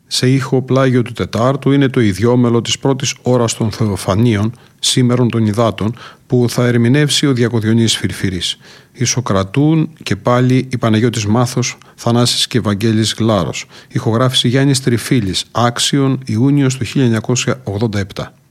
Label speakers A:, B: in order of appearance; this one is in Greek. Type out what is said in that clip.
A: Σε ήχο πλάγιο του Τετάρτου είναι το ιδιόμελο της πρώτης ώρας των Θεοφανίων, σήμερων των υδάτων, που θα ερμηνεύσει ο Διακοδιονύης Φυρφυρής. Ισοκρατούν και πάλι η Παναγιώτης Μάθος, Θανάσης και Βαγγέλης Γλάρος. Ηχογράφηση Γιάννης Τριφίλης, Άξιον, Ιούνιος του 1987.